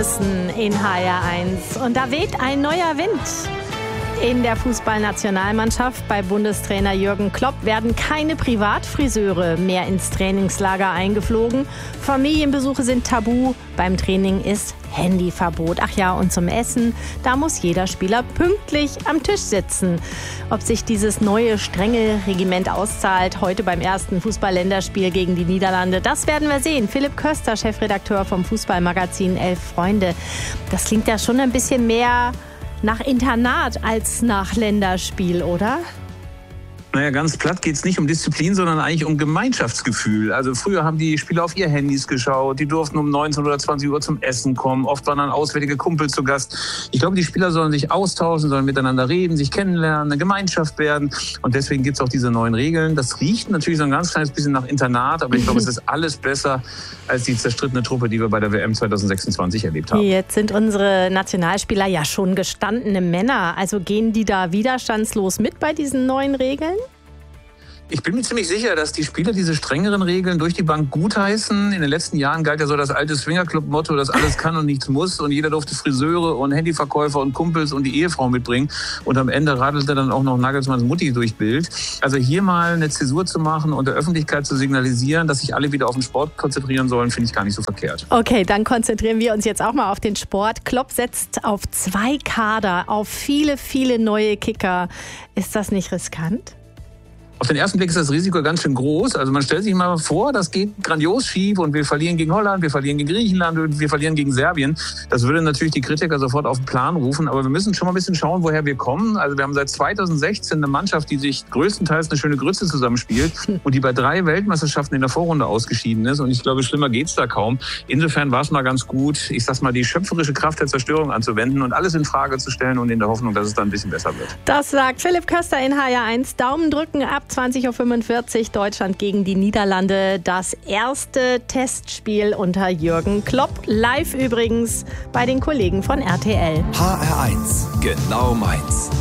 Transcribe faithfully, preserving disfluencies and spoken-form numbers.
In H R eins. Und da weht ein neuer Wind. In der Fußballnationalmannschaft bei Bundestrainer Jürgen Klopp werden keine Privatfriseure mehr ins Trainingslager eingeflogen. Familienbesuche sind tabu. Beim Training ist Handyverbot. Ach ja, und zum Essen, da muss jeder Spieler pünktlich am Tisch sitzen. Ob sich dieses neue, strenge Regiment auszahlt, heute beim ersten Fußball-Länderspiel gegen die Niederlande, das werden wir sehen. Philipp Köster, Chefredakteur vom Fußballmagazin Elf Freunde. Das klingt ja schon ein bisschen mehr nach Internat als nach Länderspiel, oder? Naja, ganz platt geht es nicht um Disziplin, sondern eigentlich um Gemeinschaftsgefühl. Also früher haben die Spieler auf ihr Handys geschaut, die durften um neunzehn oder zwanzig Uhr zum Essen kommen, oft waren dann auswärtige Kumpel zu Gast. Ich glaube, die Spieler sollen sich austauschen, sollen miteinander reden, sich kennenlernen, eine Gemeinschaft werden. Und deswegen gibt es auch diese neuen Regeln. Das riecht natürlich so ein ganz kleines bisschen nach Internat, aber ich glaube, es ist alles besser als die zerstrittene Truppe, die wir bei der W M zwanzig sechsundzwanzig erlebt haben. Jetzt sind unsere Nationalspieler ja schon gestandene Männer. Also gehen die da widerstandslos mit bei diesen neuen Regeln? Ich bin mir ziemlich sicher, dass die Spieler diese strengeren Regeln durch die Bank gutheißen. In den letzten Jahren galt ja so das alte Swingerclub-Motto, dass alles kann und nichts muss. Und jeder durfte Friseure und Handyverkäufer und Kumpels und die Ehefrau mitbringen. Und am Ende radelte dann auch noch Nagelsmanns Mutti durch Bild. Also hier mal eine Zäsur zu machen und der Öffentlichkeit zu signalisieren, dass sich alle wieder auf den Sport konzentrieren sollen, finde ich gar nicht so verkehrt. Okay, dann konzentrieren wir uns jetzt auch mal auf den Sport. Klopp setzt auf zwei Kader, auf viele, viele neue Kicker. Ist das nicht riskant? Auf den ersten Blick ist das Risiko ganz schön groß. Also man stellt sich mal vor, das geht grandios schief und wir verlieren gegen Holland, wir verlieren gegen Griechenland und wir verlieren gegen Serbien. Das würde natürlich die Kritiker sofort auf den Plan rufen. Aber wir müssen schon mal ein bisschen schauen, woher wir kommen. Also wir haben seit zweitausendsechzehn eine Mannschaft, die sich größtenteils eine schöne Grütze zusammenspielt und die bei drei Weltmeisterschaften in der Vorrunde ausgeschieden ist. Und ich glaube, schlimmer geht's da kaum. Insofern war es mal ganz gut, ich sag's mal, die schöpferische Kraft der Zerstörung anzuwenden und alles in Frage zu stellen und in der Hoffnung, dass es dann ein bisschen besser wird. Das sagt Philipp Köster in H R eins. Daumen drücken ab zwanzig Uhr fünfundvierzig, Deutschland gegen die Niederlande. Das erste Testspiel unter Jürgen Klopp. Live übrigens bei den Kollegen von R T L. H R eins, genau meins.